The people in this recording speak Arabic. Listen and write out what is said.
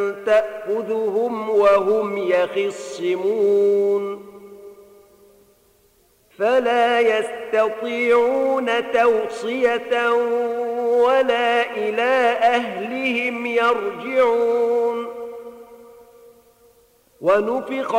تأخذهم وهم يخصمون فلا يستطيعون توصية ولا إلى أهلهم يرجعون ونفخ